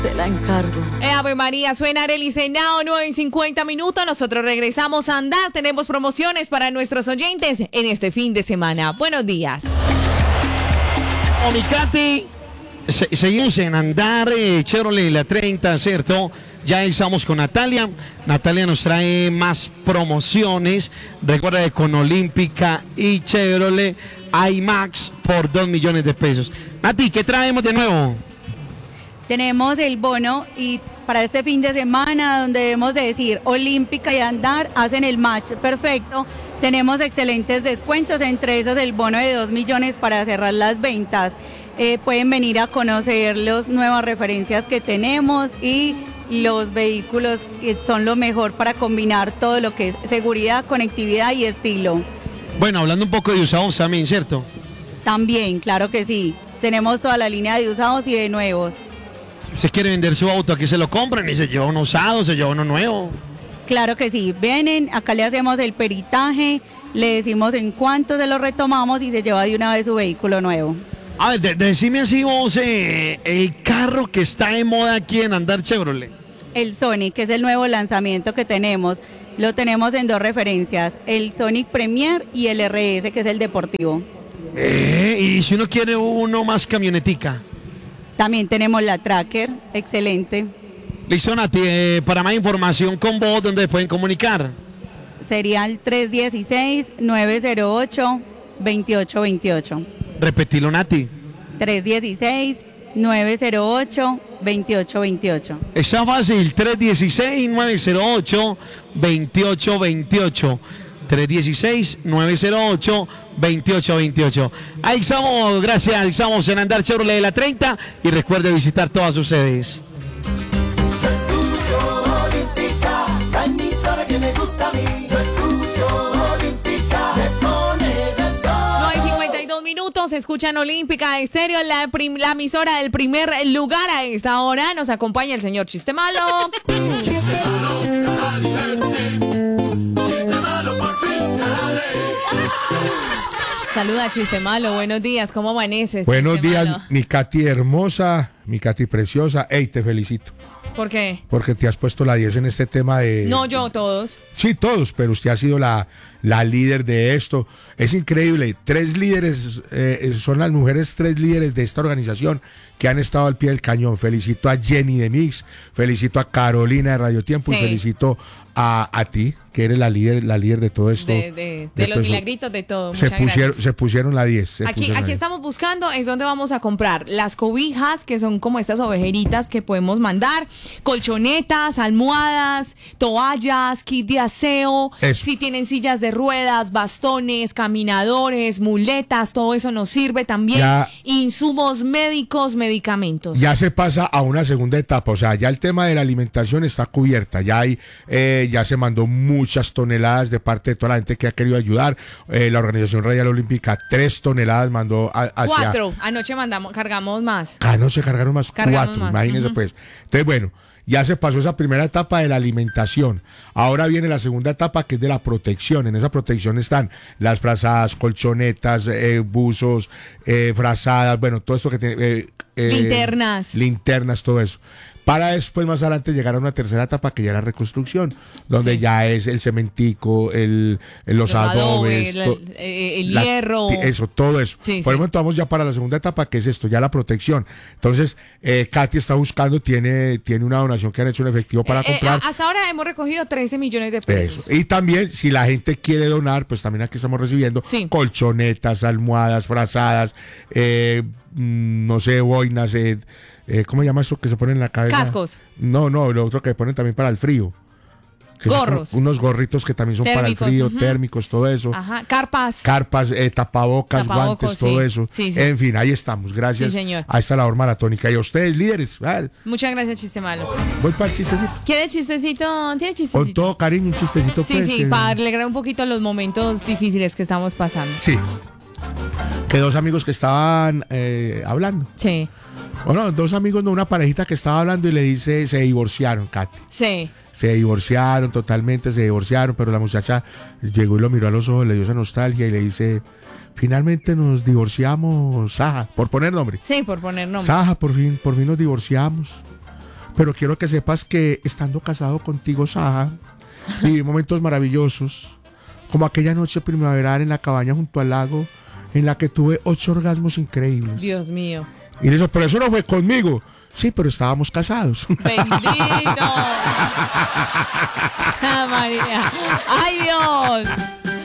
Se la encargo. Ave María, suena Arely Senao, 9:50 minutos. Nosotros regresamos a andar. Tenemos promociones para nuestros oyentes en este fin de semana. Buenos días. Omicati, seguimos en andar, Chevrolet la 30, ¿cierto? Ya estamos con Natalia. Natalia nos trae más promociones. Recuerda que con Olímpica y Chevrolet hay Max por 2 millones de pesos. Nati, ¿qué traemos de nuevo? Tenemos el bono y para este fin de semana donde debemos de decir Olímpica y Andar hacen el match perfecto. Tenemos excelentes descuentos, entre esos el bono de 2 millones para cerrar las ventas. Pueden venir a conocer las nuevas referencias que tenemos y los vehículos que son lo mejor para combinar todo lo que es seguridad, conectividad y estilo. Bueno, hablando un poco de usados también, ¿cierto? También, claro que sí. Tenemos toda la línea de usados y de nuevos. Si quiere vender su auto, aquí se lo compran y se lleva uno usado, se lleva uno nuevo. Claro que sí, vienen, acá le hacemos el peritaje, le decimos en cuánto se lo retomamos y se lleva de una vez su vehículo nuevo. A ver, decime así vos, el carro que está de moda aquí en Andar Chevrolet. El Sonic, que es el nuevo lanzamiento que tenemos, lo tenemos en 2 referencias, el Sonic Premier y el RS, que es el deportivo. Y si uno quiere uno más camionetica. También tenemos la Tracker, excelente. Listo, Nati, para más información con vos, ¿dónde pueden comunicar? Sería el 316-908-2828. Repetilo, Nati. 316-908-2828. Está fácil, 316-908-2828. 316-908-2828. Ahí estamos, gracias. Estamos en Andar Chevrolet de la 30 y recuerde visitar todas sus sedes. Yo escucho Olímpica, la emisora que me gusta a mí. Yo escucho Olímpica, me pone de todo. 9:52 minutos, escuchan Olímpica Estéreo, la emisora del primer lugar. A esta hora nos acompaña el señor Chiste Malo. Chiste malo, para divertir. Chiste malo, por fin te daré. Saluda, Chiste Malo, buenos días, ¿cómo amaneces? Buenos Chiste días, Malo? mi Katy hermosa, mi Katy preciosa. Ey, te felicito, ¿Por qué? porque te has puesto la 10 en este tema de... No, yo, todos. Sí, todos, pero usted ha sido la líder de esto. Es increíble, 3 líderes, son las mujeres 3 líderes de esta organización que han estado al pie del cañón. Felicito a Jenny de Mix, felicito a Carolina de Radio Tiempo Sí. y felicito a ti, que eres la líder de todo esto. De los todo eso. milagritos de todo. Se Muchas gracias. pusieron la 10. Aquí estamos buscando, es donde vamos a comprar las cobijas, que son como estas ovejeritas que podemos mandar, colchonetas, almohadas, toallas, kit de aseo, Eso. si tienen sillas de ruedas, bastones, caminadores, muletas, todo eso nos sirve también, Ya. insumos médicos, medicamentos. Ya se pasa a una segunda etapa, o sea, ya el tema de la alimentación está cubierta, ya hay, ya se mandó muchas toneladas de parte de toda la gente que ha querido ayudar. La Organización Radial Olímpica 3 toneladas mandó hacia... 4, anoche cargamos más. No, se cargaron más Cargamos 4, más, imagínense ujú. pues. Entonces, bueno, ya se pasó esa primera etapa de la alimentación. Ahora viene la segunda etapa, que es de la protección. En esa protección están las frazadas, colchonetas, buzos, frazadas, bueno, todo esto que tiene... Linternas, todo eso. Para después, más adelante, llegar a una tercera etapa que ya es la reconstrucción, donde Sí. ya es el cementico, los adobes, el hierro. eso, todo eso. Sí, Por el sí. momento vamos ya para la segunda etapa, que es esto, ya la protección. Entonces, Katy está buscando, tiene una donación que han hecho en efectivo para comprar. Hasta ahora hemos recogido 13 millones de pesos. Eso. Y también, si la gente quiere donar, pues también aquí estamos recibiendo Sí. colchonetas, almohadas, frazadas, no sé, boinas, ¿cómo se llama eso que se pone en la cabeza? Cascos. No, lo otro que ponen también para el frío. Que son Gorros. unos gorritos que también son para el Térmicos, frío, ujú. térmicos, todo eso. Ajá, carpas. Carpas, tapabocas, guantes, sí. todo eso. Sí, sí. En fin, ahí estamos. Gracias Sí, señor. a esta labor maratónica. Y a ustedes, líderes, Muchas gracias, Chiste Malo. voy para el chistecito. ¿Quiere chistecito? ¿Tiene Con chistecito? todo cariño, un chistecito. Sí, pues, sí, que- para alegrar un poquito los momentos difíciles que estamos pasando. Sí. Que 2 amigos que estaban hablando. Sí, Bueno, 2 amigos, no, una parejita que estaba hablando y le dice, se divorciaron, Katy. sí. Se divorciaron, totalmente se divorciaron, pero la muchacha llegó y lo miró a los ojos, le dio esa nostalgia y le dice, finalmente nos divorciamos, Saja, por poner nombre. Sí, por poner nombre. Saja, por fin nos divorciamos. pero quiero que sepas que estando casado contigo, Saja, viví momentos maravillosos, como aquella noche primaveral en la cabaña junto al lago, en la que tuve 8 orgasmos increíbles. Dios mío. Y le dice, pero eso no fue conmigo. Sí, pero estábamos casados. Bendito. Ah, María. Ay, Dios.